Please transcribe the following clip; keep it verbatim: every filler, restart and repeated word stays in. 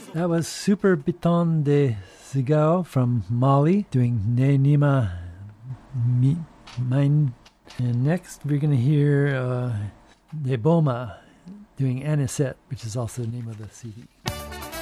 That was Super Biton de Zigao from Mali doing Ne Nima Mi, Mine. And next we're going to hear uh, De Boma doing Anisette, which is also the name of the C D.